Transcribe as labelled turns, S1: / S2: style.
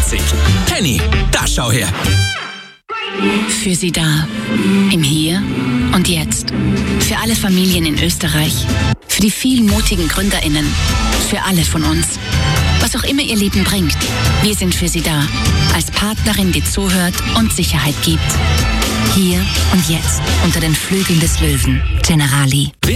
S1: Klassik. Penny, da schau her.
S2: Für Sie da. Im Hier und Jetzt. Für alle Familien in Österreich. Für die vielen mutigen GründerInnen. Für alle von uns. Was auch immer Ihr Leben bringt. Wir sind für Sie da. Als Partnerin, die zuhört und Sicherheit gibt. Hier und jetzt. Unter den Flügeln des Löwen. Generali.